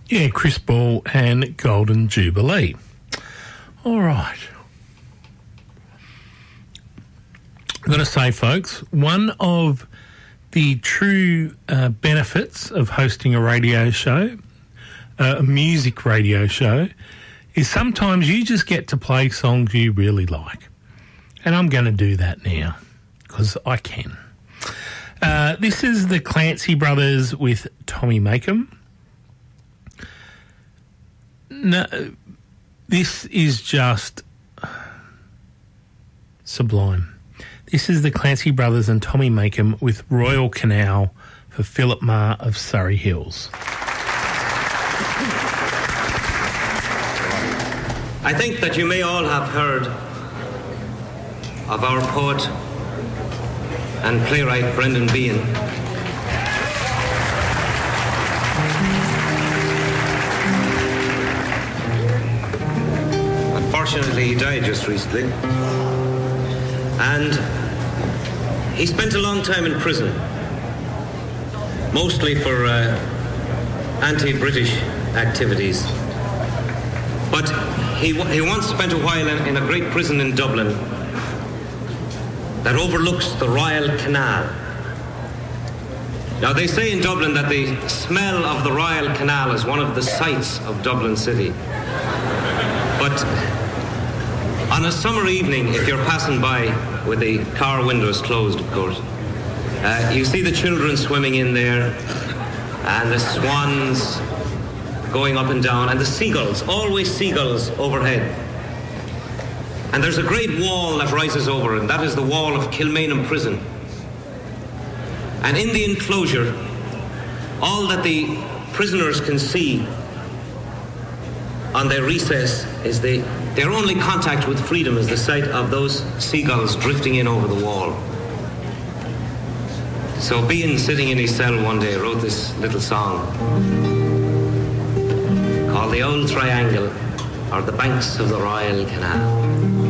Yeah, Chris Ball and Golden Jubilee. All right. I've got to say, folks, one of the true benefits of hosting a radio show, a music radio show, is sometimes you just get to play songs you really like. And I'm going to do that now because I can. This is the Clancy Brothers with Tommy Makem. No, this is just sublime. This is the Clancy Brothers and Tommy Makem with Royal Canal for Philip Marr of Surrey Hills. I think that you may all have heard of our poet and playwright Brendan Behan. Unfortunately, he died just recently. And he spent a long time in prison, mostly for anti-British activities. But he once spent a while in a great prison in Dublin that overlooks the Royal Canal. Now, they say in Dublin that the smell of the Royal Canal is one of the sights of Dublin City. But on a summer evening, if you're passing by with the car windows closed, of course, you see the children swimming in there and the swans going up and down and the seagulls, always seagulls overhead. And there's a great wall that rises over, and that is the wall of Kilmainham Prison. And in the enclosure, all that the prisoners can see on their recess is their only contact with freedom is the sight of those seagulls drifting in over the wall. So Behan, sitting in his cell one day, wrote this little song called The Old Triangle, or The Banks of the Royal Canal.